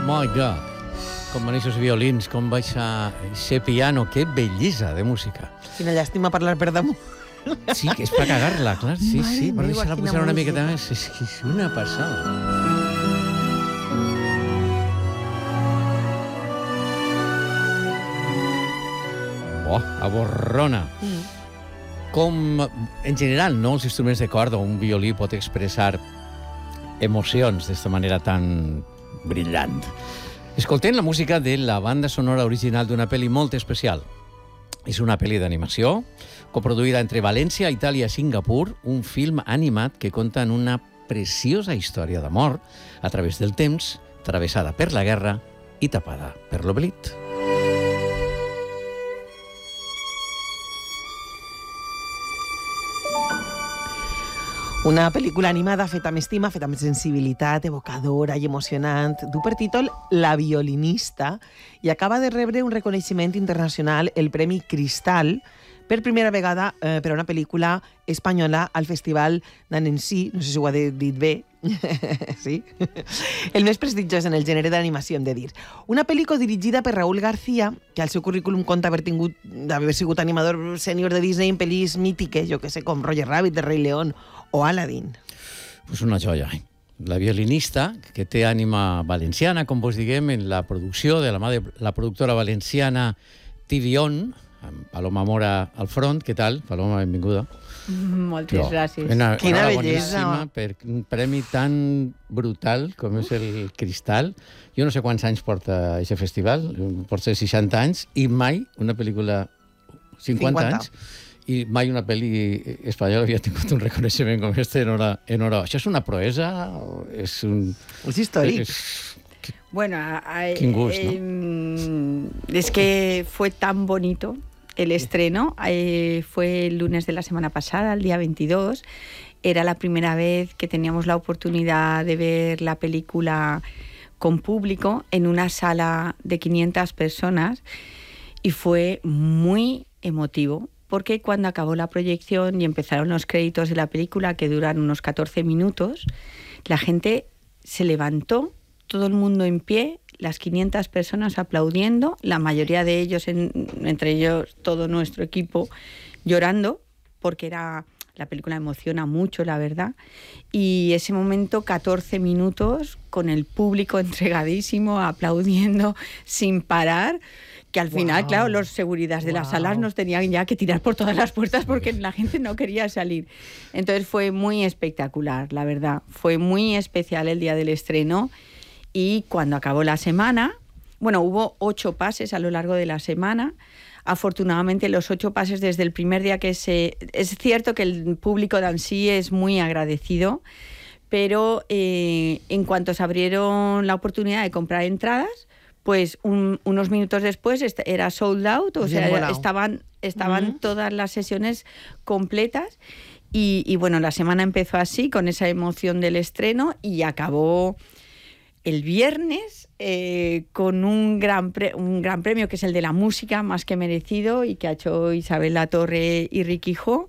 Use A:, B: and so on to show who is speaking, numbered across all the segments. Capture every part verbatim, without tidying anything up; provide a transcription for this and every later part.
A: my God. Com van aquests violins, com va ese piano, que bellesa de música.
B: Quina llàstima parlar per damunt.
A: Sí, que és per cagar-la, clar, sí,
B: Mare
A: sí, per
B: meva,
A: deixar-la
B: quina
A: pujar una
B: música.
A: miqueta més, és que és una passada. Buah, a borrona.
B: Mm.
A: Com, en general, no, els instruments de corda, un violí pot expressar emocions d'esta manera tan brillant. Escoltem la música de la banda sonora original d'una pel·li molt especial. És una pel·li d'animació, coproduïda entre València, Itàlia i Singapur, un film animat que conta en una preciosa història d'amor a través del temps, travessada per la guerra i tapada per l'oblit.
B: Una pel·lícula animada feta amb estima, feta amb sensibilitat, evocadora i emocionant, du per títol La violinista i acaba de rebre un reconeixement internacional, el Premi Cristal, per primera vegada eh, per a una pel·lícula espanyola al Festival d'Annecy, no sé si ho ha dit bé, sí, el més prestigiós en el gènere d'animació, hem de dir. Una pel·lícula dirigida per Raúl García, que al seu currículum compta haver tingut d'haver sigut animador sènior de Disney en pel·lis mítiques, jo que sé, com Roger Rabbit, de Rei León o Aladdin.
A: Pues una joia. La violinista, que té ànima valenciana, com vos diguem, en la producció de la mà de la productora valenciana T V O N, amb Paloma Mora al front. Què tal, Paloma? Benvinguda.
C: Moltes no. gràcies.
A: Una,
B: Quina
A: una
B: bellesa.
A: Per un premi tan brutal com és el Cristal. Jo no sé quants anys porta aquest festival, potser seixanta anys, i mai una pel·lícula... cinquanta, cinquanta anys, i mai una pel·li espanyola havia tingut un reconeixement com este en hora, en hora. Això és una proesa? És un...
B: És històric.
A: És...
C: Bueno, a,
A: Quin gust,
C: eh, ¿no? Es que fue tan bonito el estreno. Eh, fue el lunes de la semana pasada, el día veintidós. Era la primera vez que teníamos la oportunidad de ver la película con público en una sala de quinientas personas y fue muy emotivo. Porque cuando acabó la proyección y empezaron los créditos de la película, que duran unos catorce minutos, la gente se levantó, todo el mundo en pie, las quinientas personas aplaudiendo, la mayoría de ellos, en, entre ellos todo nuestro equipo, llorando, porque era, la película emociona mucho, la verdad. Y ese momento, catorce minutos, con el público entregadísimo, aplaudiendo sin parar, que al final, wow. claro, los seguridades de wow. las salas nos tenían ya que tirar por todas las puertas porque la gente no quería salir. Entonces fue muy espectacular, la verdad. Fue muy especial el día del estreno y cuando acabó la semana, bueno, hubo ocho pases a lo largo de la semana. Afortunadamente los ocho pases desde el primer día que se... Es cierto que el público de Annecy es muy agradecido, pero eh, en cuanto se abrieron la oportunidad de comprar entradas, pues un, unos minutos después era sold out, o sea, volado. estaban, estaban uh-huh. todas las sesiones completas y, y bueno, la semana empezó así, con esa emoción del estreno y acabó el viernes eh, con un gran, pre, un gran premio que es el de la música, más que merecido, y que ha hecho Isabel Latorre y Ricky Ho.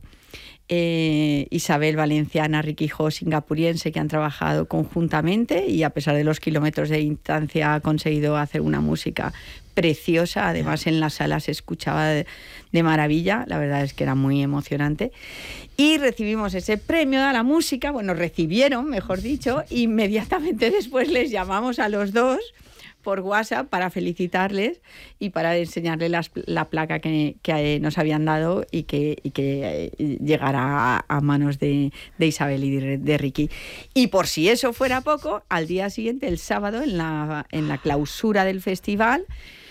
C: Eh, Isabel valenciana, Ricky Ho singapuriense, que han trabajado conjuntamente y a pesar de los kilómetros de distancia ha conseguido hacer una música preciosa. Además en la sala se escuchaba de, de maravilla, la verdad es que era muy emocionante y recibimos ese premio a la música, bueno, recibieron, mejor dicho, inmediatamente después les llamamos a los dos por WhatsApp para felicitarles y para enseñarles las, la placa que, que nos habían dado y que, y que llegara a, a manos de, de Isabel y de, de Ricky. Y por si eso fuera poco, al día siguiente, el sábado, en la, en la clausura del festival,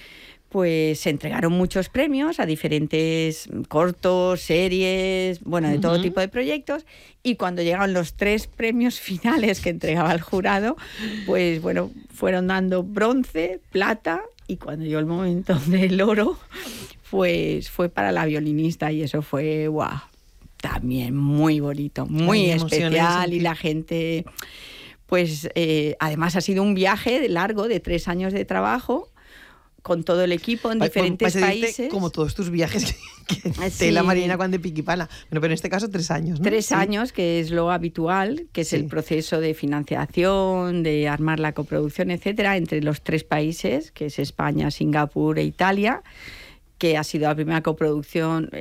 C: pues se entregaron muchos premios a diferentes cortos, series, bueno, de uh-huh. todo tipo de proyectos. Y cuando llegaron los tres premios finales que entregaba el jurado, pues bueno, fueron dando bronce, plata, y cuando llegó el momento del oro, pues fue para la violinista y eso fue, guau, también muy bonito, muy especial y la gente, pues eh, además ha sido un viaje largo de tres años de trabajo, con todo el equipo en diferentes países.
B: Como todos tus viajes que, que sí. Tela Marina cuando piquipala. Bueno, pero en este caso tres años, ¿no?
C: Tres
B: sí.
C: años, que es lo habitual, que es sí. el proceso de financiación, de armar la coproducción, etcétera, entre los tres países, que es España, Singapur e Italia, que ha sido la primera coproducción